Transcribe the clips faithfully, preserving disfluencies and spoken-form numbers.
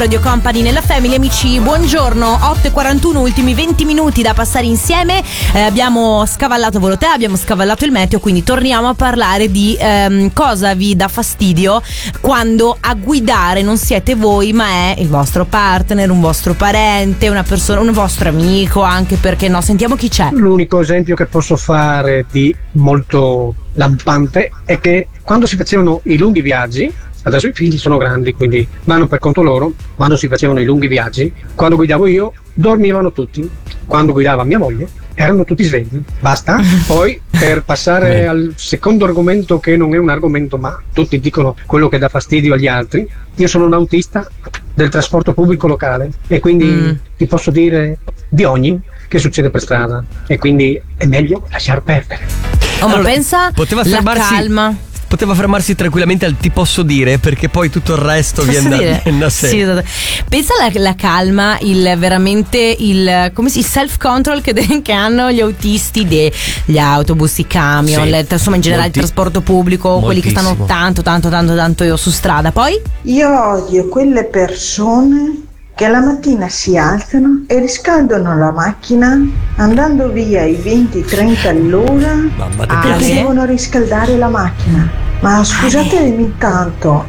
Radio Company nella Family. Amici, buongiorno. Otto e quarantuno, ultimi venti minuti da passare insieme. eh, Abbiamo scavallato Volotea, abbiamo scavallato il meteo, quindi torniamo a parlare di ehm, cosa vi dà fastidio quando a guidare non siete voi, ma è il vostro partner, un vostro parente, una persona, un vostro amico, anche, perché no. Sentiamo chi c'è. L'unico esempio che posso fare di molto lampante è che quando si facevano i lunghi viaggi, adesso i figli sono grandi, quindi vanno per conto loro. Quando si facevano i lunghi viaggi, quando guidavo io, dormivano tutti. Quando guidava mia moglie, erano tutti svegli. Basta. Poi, per passare al secondo argomento, che non è un argomento, ma tutti dicono quello che dà fastidio agli altri, io sono un autista del trasporto pubblico locale e quindi mm. ti posso dire di ogni che succede per strada, e quindi è meglio lasciar perdere. Oh, ma allora, pensa poteva la fermarsi, calma. Poteva fermarsi tranquillamente al ti posso dire, perché poi tutto il resto Posso viene dire? da, da sé. Sì, esatto. Pensa alla la calma, il veramente il come si self control che, che hanno gli autisti degli autobus, i camion, Sì. le, insomma in generale Molti- il trasporto pubblico, moltissimo. quelli che stanno tanto tanto tanto tanto io su strada. Poi Io odio quelle persone che la mattina si alzano e riscaldano la macchina andando via ai venti trenta all'ora Mamma Ah, perché sì? devono riscaldare la macchina. Ma scusatemi tanto,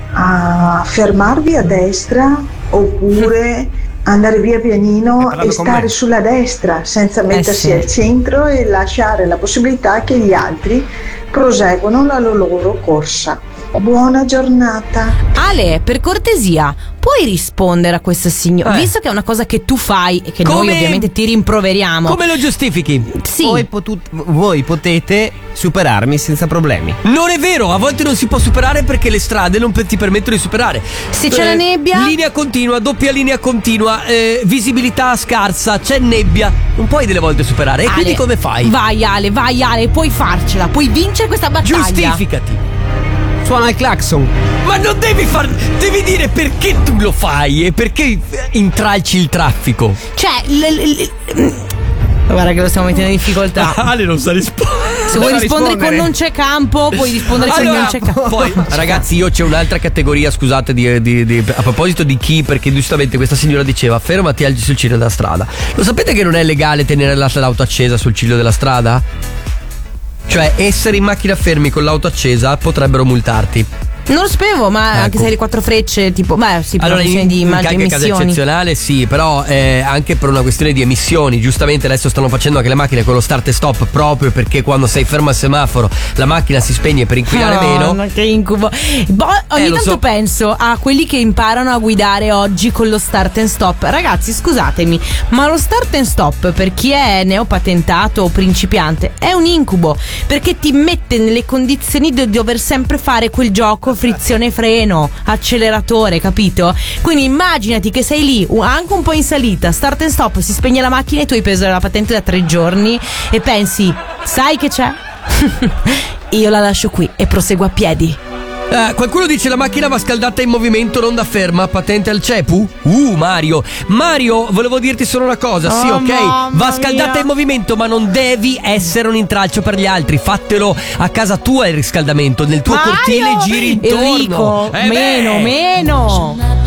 a fermarvi a destra oppure andare via pianino parlando e con stare me? sulla destra senza mettersi sì. al centro e lasciare la possibilità che gli altri proseguano la loro corsa. Buona giornata. Ale, per cortesia, puoi rispondere a questa signora, Eh. visto che è una cosa che tu fai e che Come- noi ovviamente ti rimproveriamo. Come lo giustifichi? Sì. Voi, potut- voi potete superarmi senza problemi. Non è vero, a volte non si può superare perché le strade non pe- ti permettono di superare. Se c'è la nebbia? Linea continua, doppia linea continua, eh, visibilità scarsa, c'è nebbia. Non puoi delle volte superare. E Ale, quindi come fai? Vai Ale, vai Ale, puoi farcela, puoi vincere questa battaglia. Giustificati. Suona il clacson. Ma non devi far. Devi dire perché tu lo fai e perché intralci il traffico. Cioè, l- l- l- guarda che lo stiamo mettendo in difficoltà. Ale non sa rispondere. Se vuoi Devo rispondere con rispondere. non c'è campo, puoi rispondere con Allora, non c'è campo. poi, ragazzi, io c'è un'altra categoria, scusate, di, di- di- a proposito di chi, perché giustamente questa signora diceva fermati al- sul ciglio della strada. Lo sapete che non è legale tenere la- l'auto accesa sul ciglio della strada? Cioè, essere in macchina fermi con l'auto accesa potrebbero multarti. Non lo sapevo, ma Ecco. anche se hai le quattro frecce, tipo, beh, sì, per Allora, una in, questione di in immagini, qualche caso emissioni. eccezionale sì, però eh, anche per una questione di emissioni. Giustamente adesso stanno facendo anche le macchine con lo start e stop, proprio perché quando sei fermo al semaforo la macchina si spegne per inquinare meno. No, che incubo. Boh, ogni Eh, lo tanto so. penso a quelli che imparano a guidare oggi con lo start and stop. Ragazzi, scusatemi, ma lo start and stop per chi è neopatentato o principiante è un incubo, perché ti mette nelle condizioni di dover sempre fare quel gioco frizione freno, acceleratore, capito? Quindi immaginati che sei lì u- anche un po' in salita, start and stop, si spegne la macchina e tu hai preso la patente da tre giorni e pensi, sai che c'è? Io la lascio qui e proseguo a piedi. Eh, qualcuno dice la macchina va scaldata in movimento, non da ferma, patente al cepu? Uh, Mario. Mario, volevo dirti solo una cosa, sì, Oh, ok, mamma va scaldata mia. in movimento, ma non devi essere un intralcio per gli altri. Fatelo a casa tua il riscaldamento, nel tuo Mario! cortile giri intorno. Enrico, Eh, meno, beh. meno.